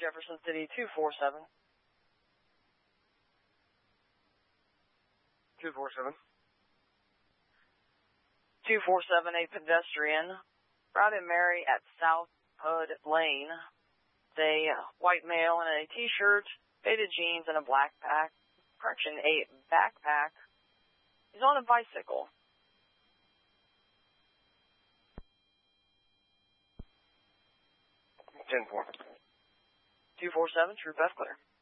Jefferson City 247. 247. 247, a pedestrian. Routed Mary at South Hood Lane. A white male in a t-shirt, faded jeans, and a a backpack. He's on a bicycle. 10-4. 247, True Path Clear.